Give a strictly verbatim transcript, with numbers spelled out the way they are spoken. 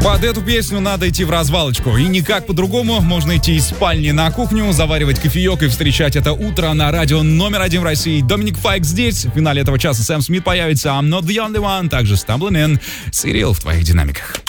Под эту песню надо идти в развалочку. И никак по-другому. Можно идти из спальни на кухню, заваривать кофеек и встречать это утро на радио номер один в России. Доминик Файк здесь. В финале этого часа Сэм Смит появится. I'm not the only one. Также Stumbling In. Cyril в твоих динамиках.